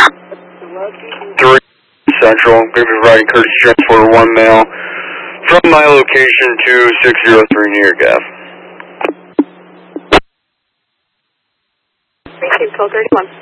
3 Central. I'm going to be providing courtesy transport 1 male from my location to 603 New York Ave. Thank you, 1231.